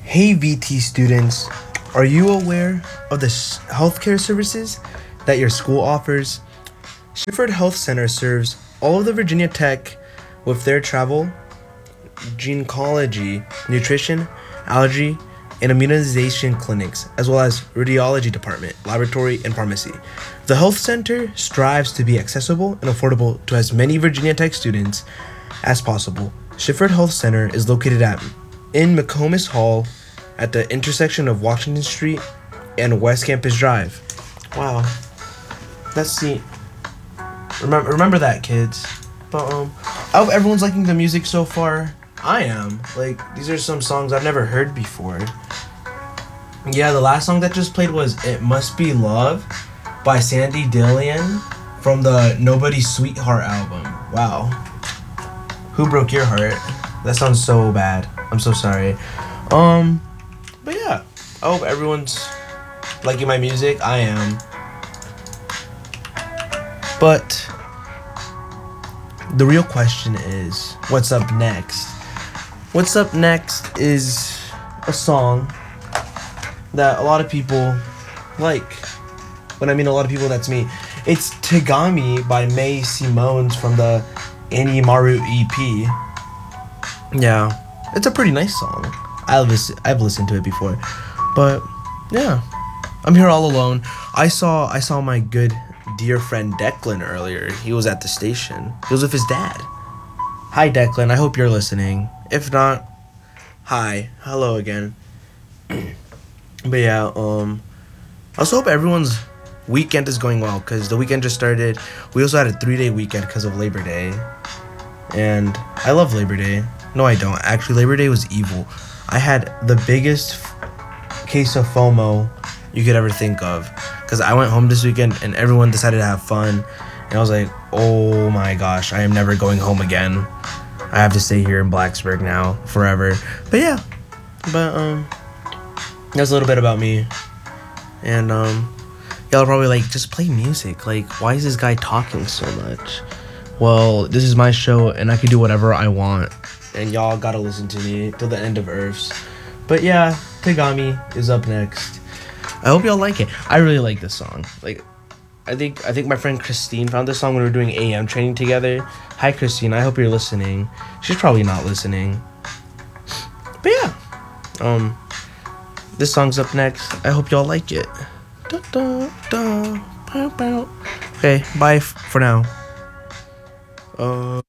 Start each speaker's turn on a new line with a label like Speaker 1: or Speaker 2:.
Speaker 1: Hey VT students, are you aware of the healthcare services that your school offers? Shifford Health Center serves all of the Virginia Tech with their travel, gynecology, nutrition, allergy, and immunization clinics, as well as radiology department, laboratory, and pharmacy. The health center strives to be accessible and affordable to as many Virginia Tech students as possible. Shifford Health Center is located in McComas Hall at the intersection of Washington Street and West Campus Drive. Wow. Let's see. Remember that, kids. But I hope everyone's liking the music so far. I am. Like, these are some songs I've never heard before. Yeah, the last song that just played was It Must Be Love by Sandy Dillion from the Nobody's Sweetheart album. Wow. Who broke your heart? That sounds so bad. I'm so sorry. But yeah, I hope everyone's liking my music. I am. But the real question is, what's up next? What's up next is a song that a lot of people like. When I mean a lot of people, that's me. It's Tagami by May Simones from the Annie Maru EP. Yeah, it's a pretty nice song. I've listened to it before, but yeah, I'm here all alone. I saw my good dear friend Declan earlier. He was at the station. He was with his dad. Hi Declan, I hope you're listening. If not, hi, hello again. But yeah, I also hope everyone's weekend is going well, because the weekend just started. We also had a 3-day weekend because of Labor Day, and I love Labor Day. No, I don't. Actually, Labor Day was evil. I had the biggest case of FOMO you could ever think of, because I went home this weekend and everyone decided to have fun, and I was like, oh my gosh, I am never going home again. I have to stay here in Blacksburg now forever. But yeah, that's a little bit about me. And y'all probably like, just play music. Like, why is this guy talking so much? Well, this is my show and I can do whatever I want, and y'all gotta listen to me till the end of Earths. But yeah, Tagami is up next. I hope y'all like it. I really like this song. Like, I think my friend Christine found this song when we were doing AM training together. Hi Christine, I hope you're listening. She's probably not listening. But yeah, this song's up next. I hope y'all like it. Okay, bye for now.